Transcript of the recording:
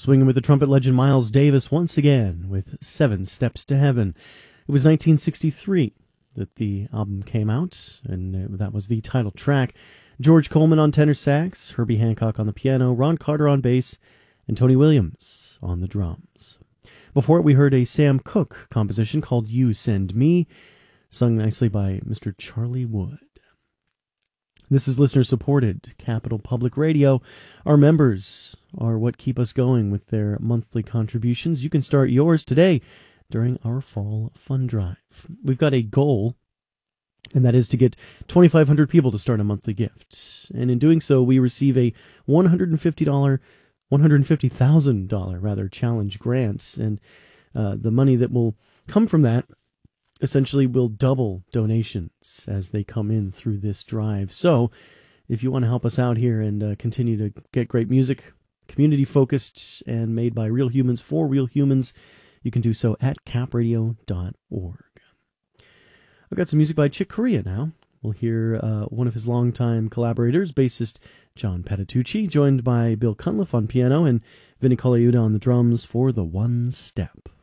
Swinging with the trumpet legend Miles Davis once again with 7 Steps to Heaven. It was 1963 that the album came out, and that was the title track. George Coleman on tenor sax, Herbie Hancock on the piano, Ron Carter on bass, and Tony Williams on the drums. Before it, we heard a Sam Cooke composition called You Send Me, sung nicely by Mr. Charlie Wood. This is listener-supported Capital Public Radio. Our members are what keep us going with their monthly contributions. You can start yours today during our fall fund drive. We've got a goal, and that is to get 2,500 people to start a monthly gift. And in doing so, we receive a $150,000 challenge grant. And the money that will come from that essentially will double donations as they come in through this drive. So if you want to help us out here and continue to get great music, community-focused and made by real humans for real humans, you can do so at capradio.org. I've got some music by Chick Corea now. We'll hear one of his longtime collaborators, bassist John Patitucci, joined by Bill Cunliffe on piano and Vinnie Colaiuta on the drums for The One Step.